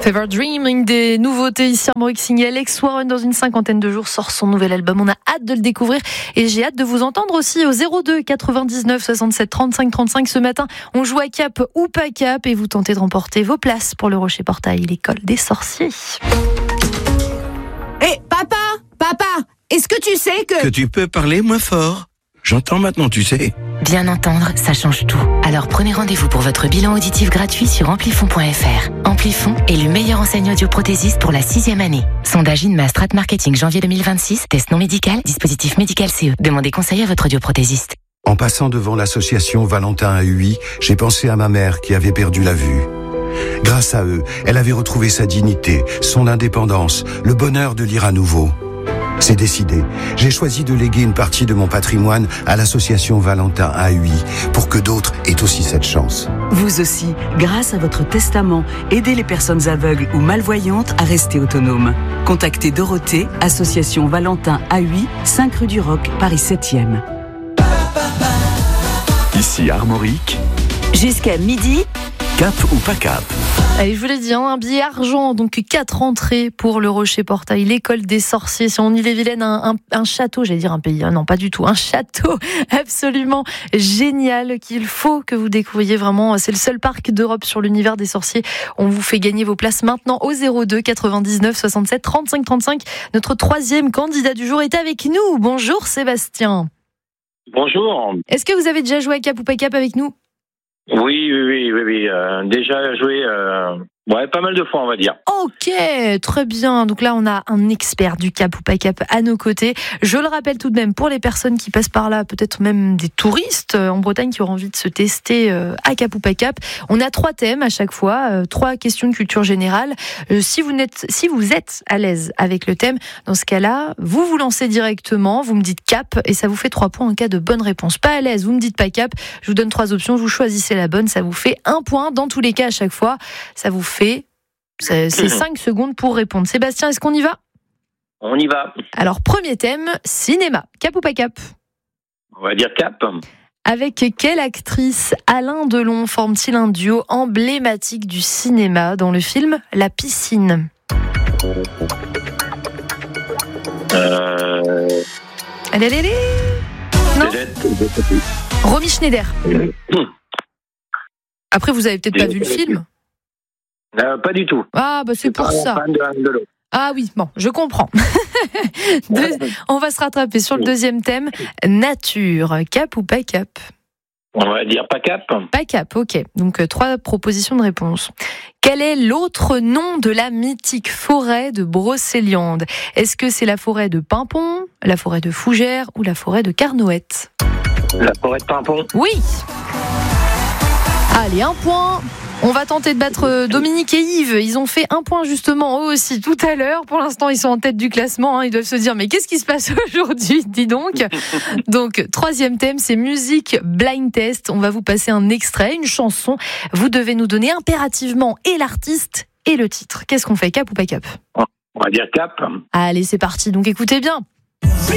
Fever Dream, une des nouveautés ici à Armorique, signée Alex Warren. Dans une cinquantaine de jours sort son nouvel album. On a hâte de le découvrir et j'ai hâte de vous entendre aussi au 02 99 67 35 35. Ce matin, on joue à cap ou pas cap et vous tentez de remporter vos places pour le Rocher Portail, l'école des sorciers. Hé, papa, est-ce que tu sais Que tu peux parler moins fort. J'entends maintenant, tu sais. Bien entendre, ça change tout. Alors prenez rendez-vous pour votre bilan auditif gratuit sur amplifon.fr. Amplifon est le meilleur enseignant audioprothésiste pour la 6e année. Sondage INMA Strat Marketing janvier 2026. Test non médical, dispositif médical CE. Demandez conseil à votre audioprothésiste. En passant devant l'association Valentin à UI, j'ai pensé à ma mère qui avait perdu la vue. Grâce à eux, elle avait retrouvé sa dignité, son indépendance, le bonheur de lire à nouveau. C'est décidé. J'ai choisi de léguer une partie de mon patrimoine à l'association Valentin à UI pour que d'autres aient aussi cette chance. Vous aussi, grâce à votre testament, aidez les personnes aveugles ou malvoyantes à rester autonomes. Contactez Dorothée, association Valentin à UI, 5 rue du Roc, Paris 7e. Ici Armorique, Jusqu'à midi, cap ou pas cap? Allez, je vous l'ai dit, un billet argent, donc 4 entrées pour le Rocher Portail, l'école des sorciers. Si on Ille-et-Vilaine, un château, j'allais dire un pays, non pas du tout, un château absolument génial qu'il faut que vous découvriez vraiment. C'est le seul parc d'Europe sur l'univers des sorciers. On vous fait gagner vos places maintenant au 02 99 67 35 35. Notre troisième candidat du jour est avec nous. Bonjour Sébastien. Bonjour. Est-ce que vous avez déjà joué à cap ou pas cap avec nous ? Oui. Déjà joué, pas mal de fois, on va dire. Ok, très bien. Donc là, on a un expert du cap ou pas cap à nos côtés. Je le rappelle tout de même, pour les personnes qui passent par là, peut-être même des touristes en Bretagne qui auront envie de se tester à cap ou pas cap. On a 3 thèmes à chaque fois, 3 questions de culture générale. Si vous êtes à l'aise avec le thème, dans ce cas-là, vous vous lancez directement, vous me dites cap et ça vous fait 3 points en cas de bonne réponse. Pas à l'aise, vous me dites pas cap, je vous donne 3 options, vous choisissez la bonne, ça vous fait 1 point. Dans tous les cas, à chaque fois, ça vous fait... C'est 5 secondes pour répondre. Sébastien, est-ce qu'on y va ? On y va. Alors, premier thème, cinéma. Cap ou pas cap ? On va dire cap. Avec quelle actrice Alain Delon forme-t-il un duo emblématique du cinéma dans le film La Piscine ? Allez. Non ? Romy Schneider. Après, vous avez peut-être pas vu le film ? Pas du tout. Ah, c'est pour ça. Fan de Alain Delon. Ah oui, bon, je comprends. On va se rattraper sur le deuxième thème, nature. Cap ou pas cap ? On va dire pas cap. Pas cap, ok. Donc 3 propositions de réponse. Quel est l'autre nom de la mythique forêt de Brocéliande ? Est-ce que c'est la forêt de Pimpon, la forêt de Fougères ou la forêt de Carnoët ? La forêt de Pimpon. Oui. Allez, 1 point. On va tenter de battre Dominique et Yves. Ils ont fait 1 point justement eux aussi tout à l'heure. Pour l'instant, ils sont en tête du classement. Ils doivent se dire, mais qu'est-ce qui se passe aujourd'hui ? Dis donc. Donc, 3e thème, c'est musique blind test. On va vous passer un extrait, une chanson. Vous devez nous donner impérativement et l'artiste et le titre. Qu'est-ce qu'on fait, cap ou pas cap ? On va dire cap. Allez, c'est parti. Donc, écoutez bien.